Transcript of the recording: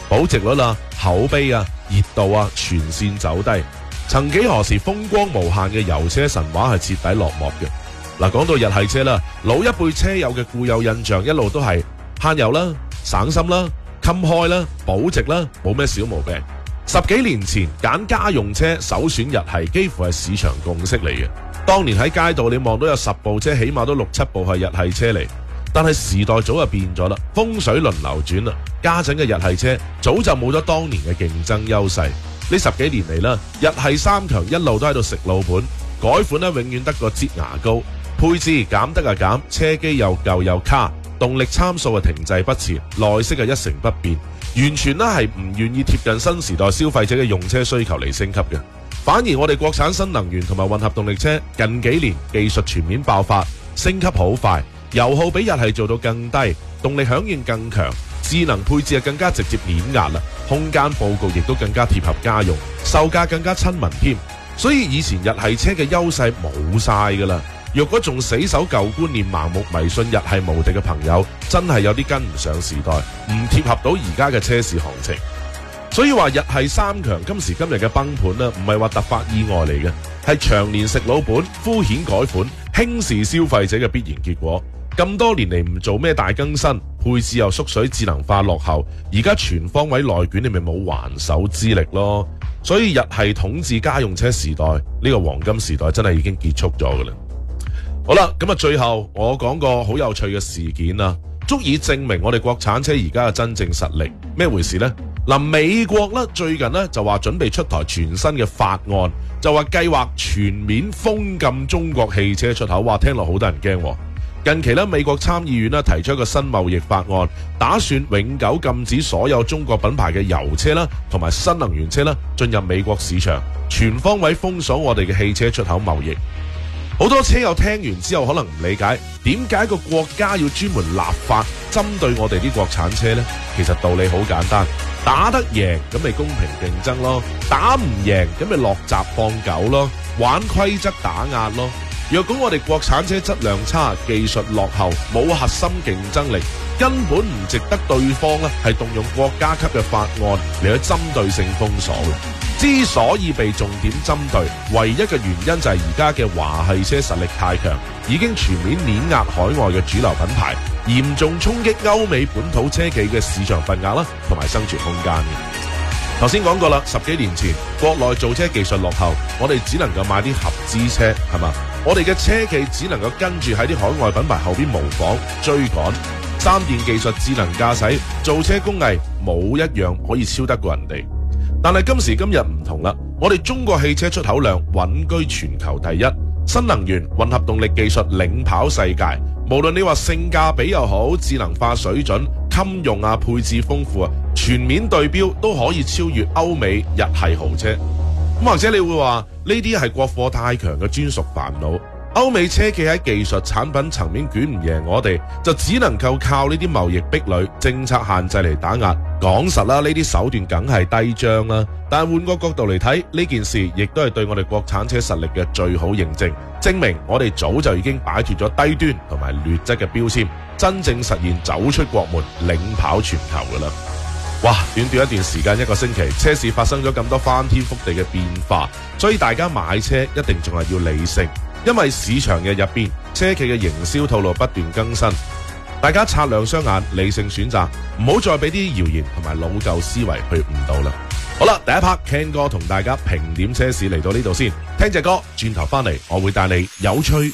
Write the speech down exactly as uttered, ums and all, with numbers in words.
保值率啊、口碑啊、熱度啊，全線走低。曾幾何時風光無限嘅油車神話係徹底落幕嘅。嗱，講到日系車啦，老一輩車友嘅固有印象一路都係慳油啦、省心啦、襟開啦、保值啦，冇咩小毛病。十幾年前揀家用車首選日系，幾乎係市場共識嚟嘅。當年喺街道你望到有十部車，起碼都六七部係日系車嚟。但係時代早就變咗啦，風水輪流轉啦，家陣嘅日系車早就冇咗當年嘅競爭優勢。呢十幾年嚟啦，日系三強一路都喺度食老本，改款咧永遠得個擠牙膏，配置減得啊減，車機又舊又卡，動力參數啊停滯不前，內飾啊一成不變，完全咧係唔願意貼近新時代消費者嘅用車需求嚟升級嘅。反而我哋國產新能源同埋混合動力車近幾年技術全面爆發，升級好快，油耗比日系做到更低，動力響應更強，智能配置啊更加直接碾壓啦，空間佈局亦都更加貼合家用，售價更加親民添。所以以前日系車嘅優勢冇晒噶啦。若果仲死守舊觀念，盲目迷信日系無敵嘅朋友，真係有啲跟唔上時代，唔貼合到而家嘅車市行情。所以話日系三強今時今日嘅崩盤呢，唔係話突發意外嚟嘅，係長年食老本、敷衍改款、輕視消費者嘅必然結果。咁多年嚟唔做咩大更新，配置又縮水、智能化落後，而家全方位內卷，你咪冇還手之力咯。所以日系統治家用車時代呢個黃金時代真係已經結束咗噶啦。好啦，咁啊，最後我講個好有趣嘅事件啦，足以證明我哋國產車而家嘅真正實力。咩回事呢？嗱，美國咧最近咧就話準備出台全新嘅法案，就話計劃全面封禁中國汽車出口。哇，聽落好多人驚。近期咧，美國參議院咧提出一個新貿易法案，打算永久禁止所有中國品牌嘅油車啦，同埋新能源車啦進入美國市場，全方位封鎖我哋嘅汽車出口貿易。好多車友聽完之後可能唔理解，點解個國家要專門立法針對我哋啲國產車呢？其實道理好簡單，打得贏咁咪公平競爭咯，打唔贏咁咪落閘放狗咯，玩規則打壓咯。若果我哋國產車質量差、技術落後、冇核心競爭力，根本唔值得對方咧係動用國家級嘅法案嚟去針對性封鎖嘅。之所以被重點針對，唯一嘅原因就係而家嘅華系車實力太強，已經全面碾壓海外嘅主流品牌，嚴重衝擊歐美本土車企嘅市場份額啦，同埋生存空間嘅。頭先講過啦，十幾年前國內造車技術落後，我哋只能夠買啲合資車，係嘛？我哋嘅車企只能夠跟住喺啲海外品牌後邊模仿追趕，三電技術、智能駕駛、造車工藝冇一樣可以超得過人哋。但係今時今日唔同啦，我哋中國汽車出口量穩居全球第一，新能源混合動力技術領跑世界。無論你話性價比又好，智能化水準、襟用啊、配置豐富啊，全面對標都可以超越歐美日系豪車。咁或者你會話呢啲係國貨太強嘅專屬煩惱。歐美車企喺技術產品層面捲唔贏我哋，就只能夠靠呢啲貿易壁壘、政策限制嚟打壓。講實啦，呢啲手段梗係低張啦。但係換個角度嚟睇，呢件事亦都係對我哋國產車實力嘅最好認證，證明我哋早就已經擺脫咗低端同埋劣質嘅標籤，真正實現走出國門，領跑全球噶啦。哇！短短一段時間，一個星期，車市發生咗咁多翻天覆地嘅變化，所以大家買車一定仲係要理性。因為市場嘅入邊，車企嘅營銷套路不斷更新，大家擦亮雙眼，理性選擇，唔好再俾啲謠言同埋老舊思維去誤導啦。好啦，第一 part Ken 哥同大家評點車市嚟到呢度先，聽隻歌，轉頭翻嚟我會帶你有趣